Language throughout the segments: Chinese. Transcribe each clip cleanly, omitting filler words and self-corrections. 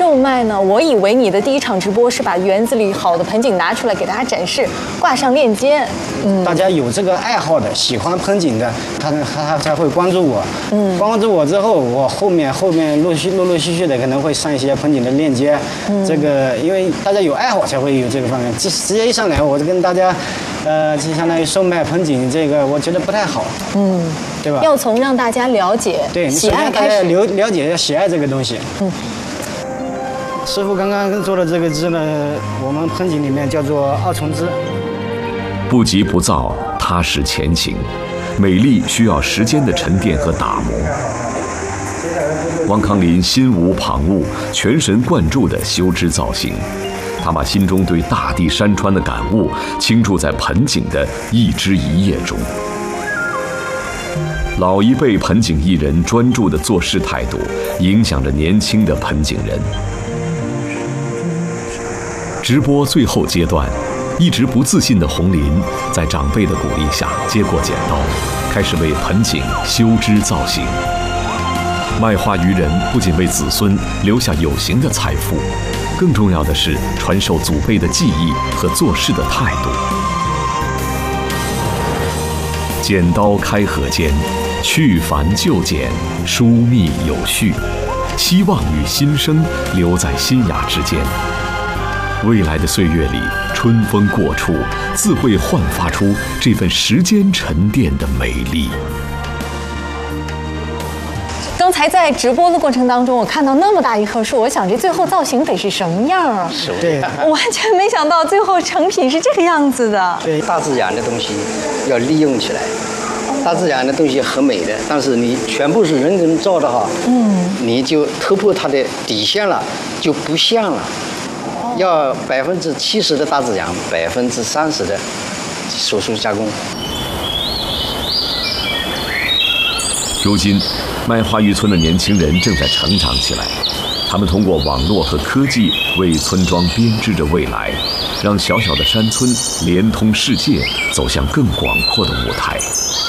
售卖呢？我以为你的第一场直播是把园子里好的盆景拿出来给大家展示，挂上链接。 大家有这个爱好的，喜欢盆景的，他才会关注我。关注我之后，我后面陆续的可能会上一些盆景的链接。这个因为大家有爱好才会有这个方面，直接一上来我就跟大家，就相当于售卖盆景，这个我觉得不太好。对吧？ 要从让大家了解、 对喜爱开始， 了解要喜爱这个东西。师傅刚刚做的这个枝呢，我们盆景里面叫做二重枝。 不急不躁，踏实前行，美丽需要时间的沉淀和打磨。汪康林心无旁骛、全神贯注地修枝造型，他把心中对大地山川的感悟倾注在盆景的一枝一叶中。老一辈盆景艺人专注的做事态度，影响着年轻的盆景人。直播最后阶段，一直不自信的洪林，在长辈的鼓励下接过剪刀，开始为盆景修枝造型。卖花渔人不仅为子孙留下有形的财富，更重要的是传授祖辈的技艺和做事的态度。剪刀开合间，去繁就简，疏密有序，希望与新生留在新芽之间。未来的岁月里，春风过处，自会焕发出这份时间沉淀的美丽。 刚才在直播的过程当中，我看到那么大一棵树，我想这最后造型得是什么样啊？ 对， 我完全没想到最后成品是这个样子的。 对，大自然的东西要利用起来。大自然的东西很美的，但是你全部是人造的哈，你就突破它的底线了，就不像了。要70%的大自然，30%的手术加工。 如今，卖花渔村的年轻人正在成长起来，他们通过网络和科技为村庄编织着未来，让小小的山村连通世界，走向更广阔的舞台。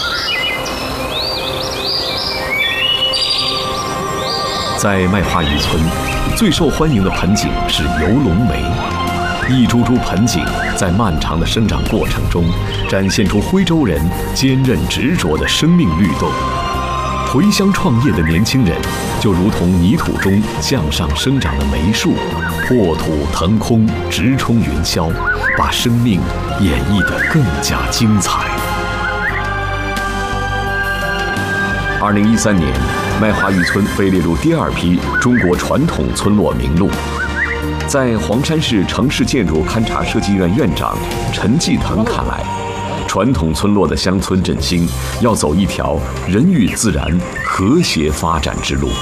在卖花渔村，最受欢迎的盆景是游龙梅。一株株盆景在漫长的生长过程中，展现出徽州人坚韧执着的生命律动。回乡创业的年轻人，就如同泥土中向上生长的梅树，破土腾空，直冲云霄，把生命演绎得更加精彩。2013年，卖花渔村被列入第2批中国传统村落名录。在黄山市城市建筑勘察设计院院长陈继腾看来，传统村落的乡村振兴要走一条人与自然和谐发展之路。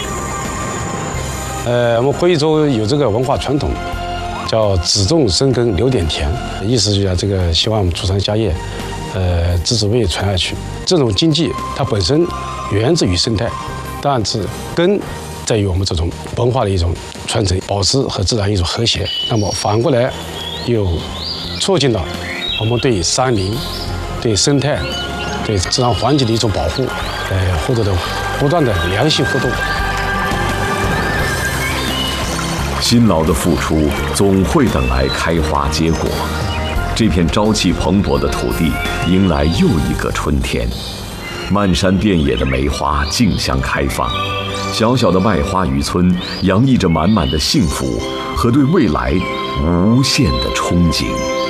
我们徽州有这个文化传统，叫只种生根留点田，意思就是这个希望我们祖传家业，子子辈传下去。这种经济它本身源自于生态，当然是根在于我们这种文化的一种传承、保持和自然一种和谐。那么反过来又促进了我们对山林、对生态、对自然环境的一种保护，或者的不断的良性互动。 辛劳的付出总会等来开花结果，这片朝气蓬勃的土地迎来又一个春天。漫山遍野的梅花竞相开放，小小的卖花渔村洋溢着满满的幸福和对未来无限的憧憬。